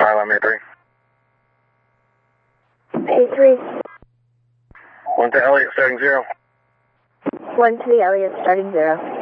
Mile A3. A3. 1 to Elliott, starting 0. 1 to the Elliott, starting 0.